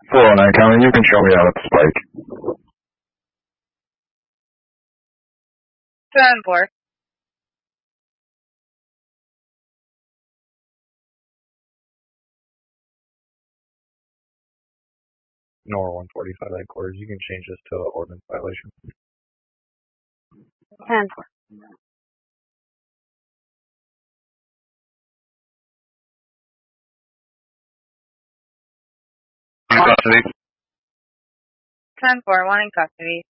409 County, you can show me out at the spike. 204. NOR 145 headquarters, you can change this to an ordinance violation. 10-4. Custody. 10-4, wanting custody.